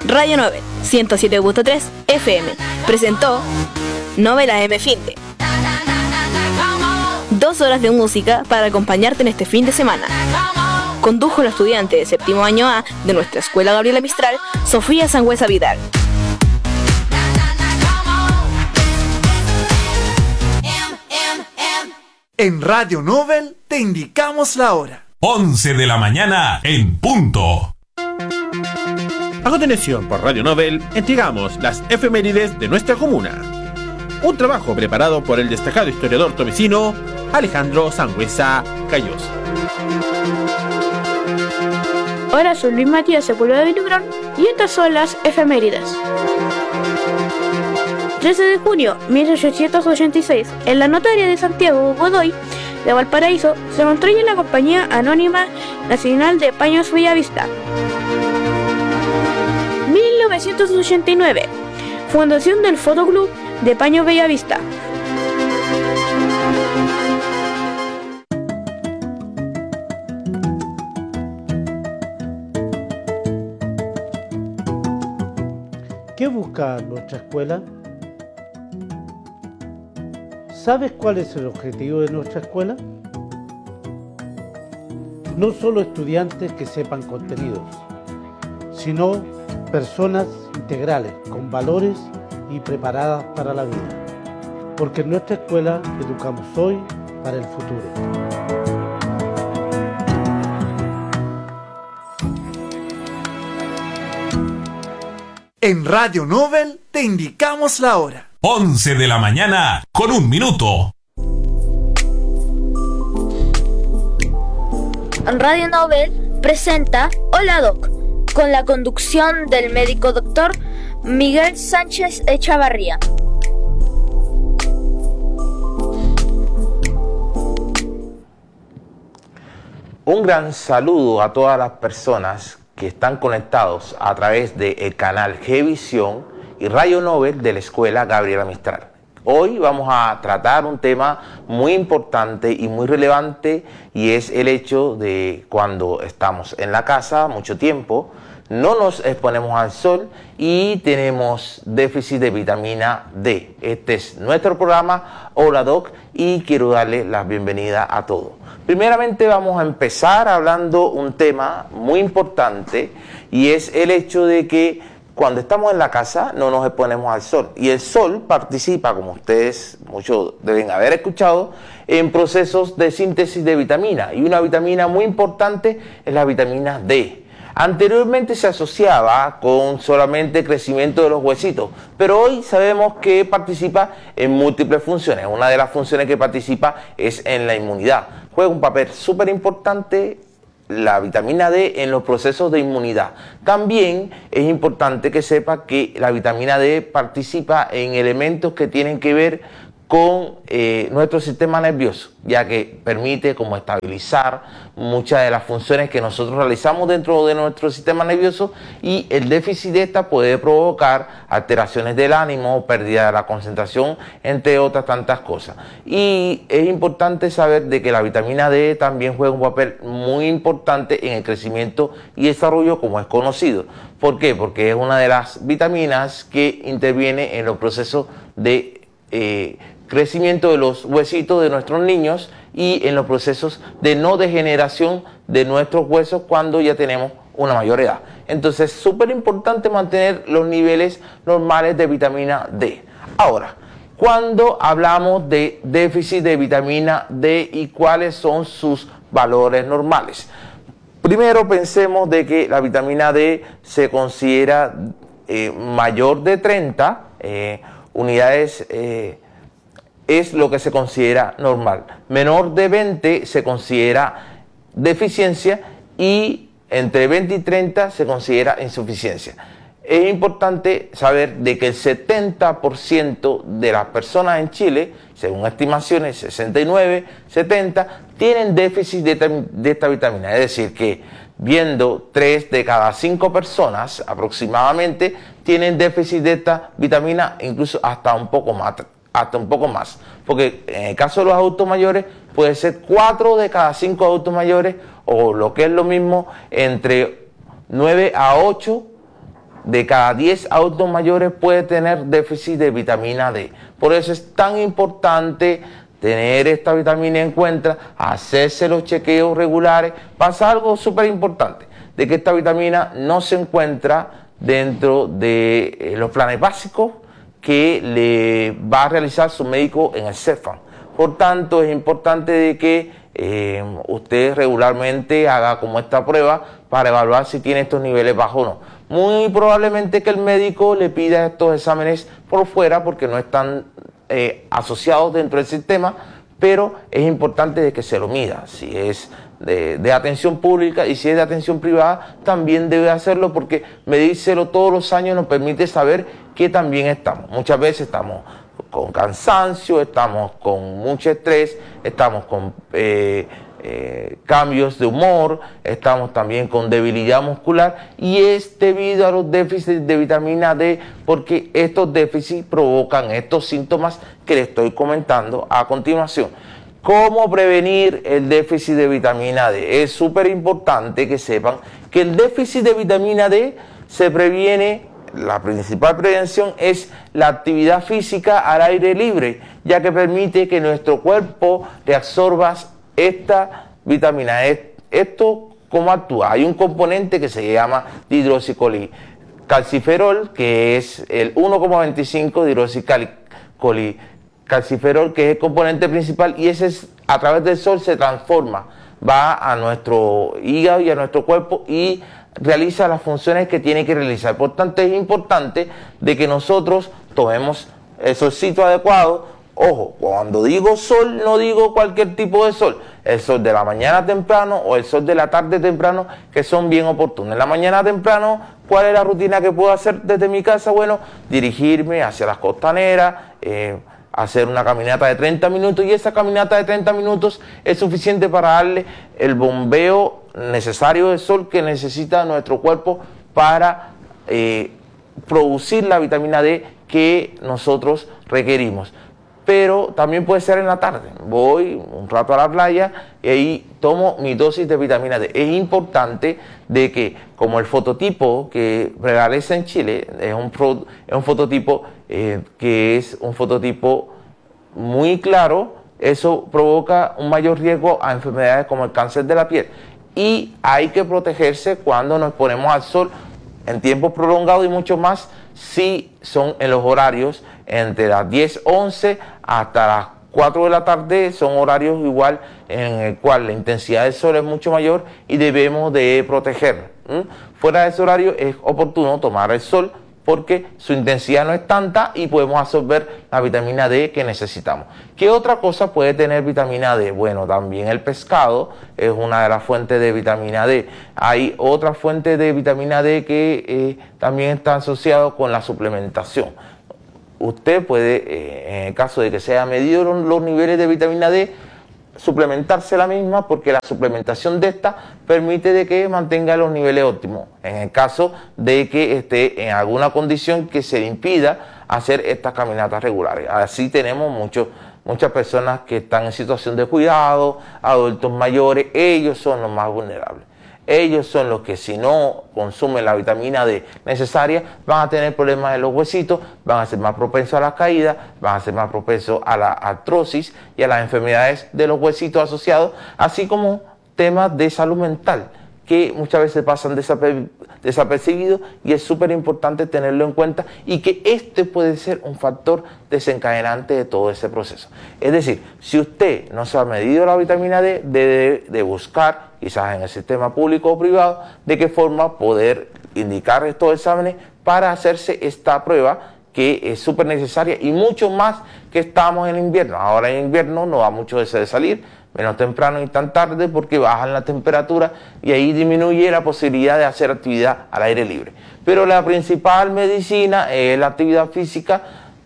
Radio Nobel 107.3 FM presentó Novela M Finde. 2 horas de música para acompañarte en este fin de semana. Condujo la estudiante de séptimo año A de nuestra escuela Gabriela Mistral, Sofía Sangüesa Vidal. En Radio Nobel te indicamos la hora. 11 de la mañana en punto. A continuación, por Radio Nobel, entregamos las efemérides de nuestra comuna. Un trabajo preparado por el destacado historiador tomecino Alejandro Sangüesa Callos. Hola, soy Luis Matías Sepúlveda de Librón y estas son las efemérides. 13 de junio 1886, en la notaria de Santiago Godoy de Valparaíso se construye la Compañía Anónima Nacional de Paños Bellavista. 1989, fundación del Fotoclub de Paños Bellavista. ¿Qué busca nuestra escuela? ¿Sabes cuál es el objetivo de nuestra escuela? No solo estudiantes que sepan contenidos, sino personas integrales, con valores y preparadas para la vida. Porque en nuestra escuela educamos hoy para el futuro. En Radio Nobel te indicamos la hora. 11 de la mañana con 1 minuto. Radio Nobel presenta Hola Doc, con la conducción del médico doctor Miguel Sánchez Echavarría. Un gran saludo a todas las personas que están conectados a través del canal Gvisión y Radio Nobel de la Escuela Gabriela Mistral. Hoy vamos a tratar un tema muy importante y muy relevante, y es el hecho de cuando estamos en la casa mucho tiempo, no nos exponemos al sol y tenemos déficit de vitamina D. Este es nuestro programa Hola Doc y quiero darle la bienvenida a todos. Primeramente vamos a empezar hablando un tema muy importante, y es el hecho de que cuando estamos en la casa no nos exponemos al sol, y el sol participa, como ustedes muchos deben haber escuchado, en procesos de síntesis de vitamina, y una vitamina muy importante es la vitamina D. Anteriormente se asociaba con solamente crecimiento de los huesitos, pero hoy sabemos que participa en múltiples funciones. Una de las funciones que participa es en la inmunidad. Juega un papel súper importante la vitamina D en los procesos de inmunidad. También es importante que sepa que la vitamina D participa en elementos que tienen que ver con nuestro sistema nervioso, ya que permite como estabilizar muchas de las funciones que nosotros realizamos dentro de nuestro sistema nervioso, y el déficit de esta puede provocar alteraciones del ánimo, pérdida de la concentración, entre otras tantas cosas. Y es importante saber de que la vitamina D también juega un papel muy importante en el crecimiento y desarrollo, como es conocido. ¿Por qué? Porque es una de las vitaminas que interviene en los procesos de crecimiento de los huesitos de nuestros niños y en los procesos de no degeneración de nuestros huesos cuando ya tenemos una mayor edad. Entonces es súper importante mantener los niveles normales de vitamina D. Ahora, cuando hablamos de déficit de vitamina D y cuáles son sus valores normales, primero pensemos de que la vitamina D se considera mayor de 30 unidades, es lo que se considera normal. Menor de 20 se considera deficiencia, y entre 20 y 30 se considera insuficiencia. Es importante saber de que el 70% de las personas en Chile, según estimaciones 69, 70, tienen déficit de esta vitamina. Es decir, que viendo 3 de cada 5 personas aproximadamente tienen déficit de esta vitamina, incluso hasta un poco más, porque en el caso de los adultos mayores puede ser 4 de cada 5 adultos mayores, o lo que es lo mismo, entre 9 a 8 de cada 10 adultos mayores puede tener déficit de vitamina D. Por eso es tan importante tener esta vitamina en cuenta, hacerse los chequeos regulares. Pasa algo súper importante, de que esta vitamina no se encuentra dentro de los planes básicos que le va a realizar su médico en el CEFAM. Por tanto, es importante de que usted regularmente haga como esta prueba para evaluar si tiene estos niveles bajos o no. Muy probablemente que el médico le pida estos exámenes por fuera porque no están asociados dentro del sistema, pero es importante de que se lo mida. Si es de atención pública y si es de atención privada, también debe hacerlo, porque medírselo todos los años nos permite saber que también estamos. Muchas veces estamos con cansancio, estamos con mucho estrés, estamos con cambios de humor, estamos también con debilidad muscular, y es debido a los déficits de vitamina D, porque estos déficits provocan estos síntomas que les estoy comentando a continuación. ¿Cómo prevenir el déficit de vitamina D? Es súper importante que sepan que el déficit de vitamina D se previene. La principal prevención es la actividad física al aire libre, ya que permite que nuestro cuerpo reabsorba esta vitamina. ¿Esto cómo actúa? Hay un componente que se llama dihidroxicalciferol, que es el 1,25 dihidroxicalciferol, que es el componente principal, y ese a través del sol se transforma, va a nuestro hígado y a nuestro cuerpo y realiza las funciones que tiene que realizar. Por tanto, es importante de que nosotros tomemos el solcito adecuado. Ojo, cuando digo sol, no digo cualquier tipo de sol. El sol de la mañana temprano o el sol de la tarde temprano, que son bien oportunos. En la mañana temprano, ¿cuál es la rutina que puedo hacer desde mi casa? Bueno, dirigirme hacia las costaneras, hacer una caminata de 30 minutos, y esa caminata de 30 minutos es suficiente para darle el bombeo necesario de sol que necesita nuestro cuerpo para producir la vitamina D que nosotros requerimos. Pero también puede ser en la tarde. Voy un rato a la playa y ahí tomo mi dosis de vitamina D. Es importante de que, como el fototipo que prevalece en Chile, es un fototipo que es un fototipo muy claro, eso provoca un mayor riesgo a enfermedades como el cáncer de la piel. Y hay que protegerse cuando nos ponemos al sol en tiempos prolongados, y mucho más si son en los horarios entre las 10:11 hasta las 4 de la tarde. Son horarios igual en el cual la intensidad del sol es mucho mayor y debemos de proteger. Fuera de ese horario es oportuno tomar el sol porque su intensidad no es tanta y podemos absorber la vitamina D que necesitamos. ¿Qué otra cosa puede tener vitamina D? Bueno, también el pescado es una de las fuentes de vitamina D. Hay otra fuente de vitamina D que también está asociado con la suplementación. Usted puede, en el caso de que se haya medido los niveles de vitamina D, suplementarse la misma, porque la suplementación de esta permite de que mantenga los niveles óptimos en el caso de que esté en alguna condición que se le impida hacer estas caminatas regulares. Así tenemos muchas personas que están en situación de cuidado, adultos mayores. Ellos son los más vulnerables. Ellos son los que, si no consumen la vitamina D necesaria, van a tener problemas en los huesitos, van a ser más propensos a las caídas, van a ser más propensos a la artrosis y a las enfermedades de los huesitos asociados, así como temas de salud mental que muchas veces pasan desapercibidos, y es súper importante tenerlo en cuenta, y que este puede ser un factor desencadenante de todo ese proceso. Es decir, si usted no se ha medido la vitamina D, debe de buscar, quizás en el sistema público o privado, de qué forma poder indicar estos exámenes para hacerse esta prueba, que es súper necesaria, y mucho más que estamos en invierno. Ahora en invierno no va mucho de salir, menos temprano y tan tarde, porque bajan la temperatura y ahí disminuye la posibilidad de hacer actividad al aire libre. Pero la principal medicina es la actividad física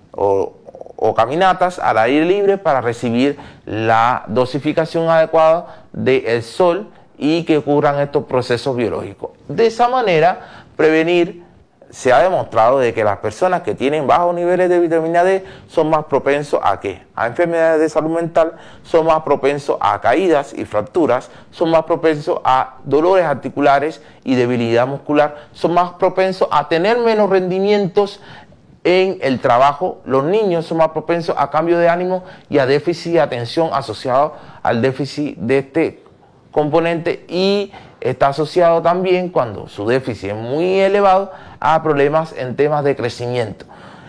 o caminatas al aire libre para recibir la dosificación adecuada del sol y que ocurran estos procesos biológicos. De esa manera, prevenir se ha demostrado de que las personas que tienen bajos niveles de vitamina D son más propensos a ¿qué? A enfermedades de salud mental, son más propensos a caídas y fracturas, son más propensos a dolores articulares y debilidad muscular, son más propensos a tener menos rendimientos en el trabajo. Los niños son más propensos a cambio de ánimo y a déficit de atención asociado al déficit de este componente, y está asociado también, cuando su déficit es muy elevado, a problemas en temas de crecimiento.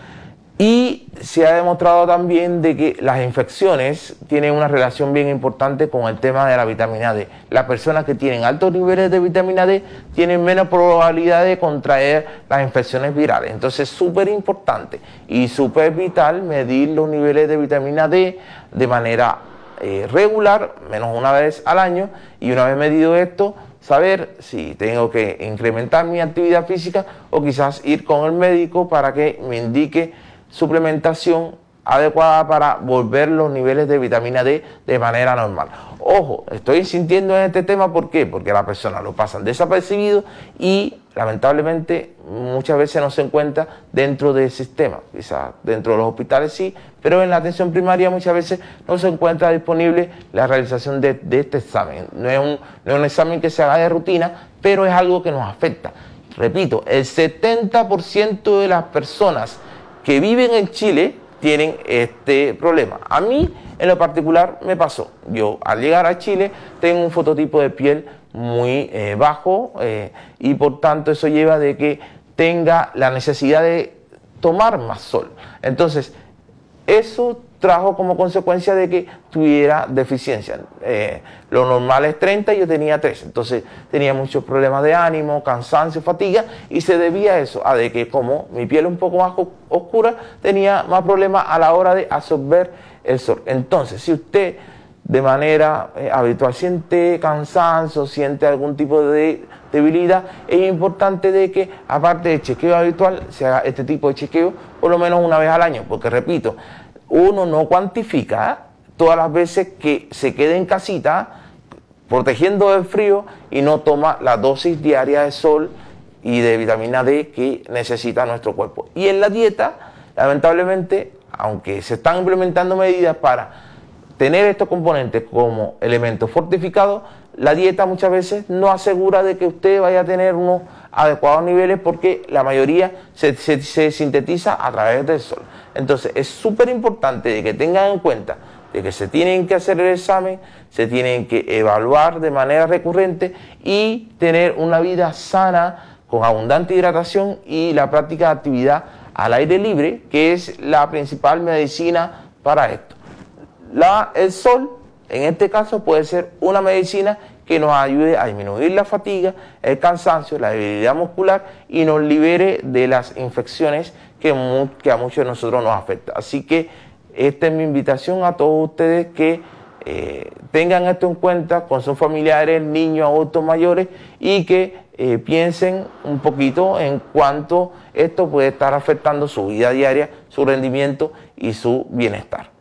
Y se ha demostrado también de que las infecciones tienen una relación bien importante con el tema de la vitamina D. Las personas que tienen altos niveles de vitamina D tienen menos probabilidad de contraer las infecciones virales. Entonces es súper importante y súper vital medir los niveles de vitamina D de manera regular, menos una vez al año, y una vez medido esto, saber si tengo que incrementar mi actividad física o quizás ir con el médico para que me indique suplementación adecuada para volver los niveles de vitamina D de manera normal. Ojo, estoy insistiendo en este tema, ¿por qué? Porque las personas lo pasan desapercibido y lamentablemente muchas veces no se encuentra dentro del sistema. Quizás dentro de los hospitales sí, pero en la atención primaria muchas veces no se encuentra disponible la realización de este examen. No es un examen que se haga de rutina, pero es algo que nos afecta. Repito, el 70% de las personas que viven en Chile tienen este problema. A mí, en lo particular, me pasó. Yo, al llegar a Chile, tengo un fototipo de piel muy bajo, y por tanto eso lleva de que tenga la necesidad de tomar más sol. Entonces, eso trajo como consecuencia de que tuviera deficiencia. Lo normal es 30 y yo tenía 3. Entonces tenía muchos problemas de ánimo, cansancio, fatiga, y se debía a eso, a de que como mi piel es un poco más oscura, tenía más problemas a la hora de absorber el sol. Entonces, si usted de manera habitual siente cansancio, siente algún tipo de debilidad, es importante de que, aparte del chequeo habitual, se haga este tipo de chequeo por lo menos una vez al año, porque repito, uno no cuantifica todas las veces que se quede en casita protegiendo del frío y no toma la dosis diaria de sol y de vitamina D que necesita nuestro cuerpo. Y en la dieta, lamentablemente, aunque se están implementando medidas para tener estos componentes como elementos fortificados, la dieta muchas veces no asegura de que usted vaya a tener unos adecuados niveles, porque la mayoría se sintetiza a través del sol. Entonces es súper importante de que tengan en cuenta de que se tienen que hacer el examen, se tienen que evaluar de manera recurrente y tener una vida sana con abundante hidratación y la práctica de actividad al aire libre, que es la principal medicina para esto. El sol, en este caso, puede ser una medicina que nos ayude a disminuir la fatiga, el cansancio, la debilidad muscular y nos libere de las infecciones que a muchos de nosotros nos afecta. Así que esta es mi invitación a todos ustedes, que tengan esto en cuenta con sus familiares, niños, adultos mayores, y que piensen un poquito en cuánto esto puede estar afectando su vida diaria, su rendimiento y su bienestar.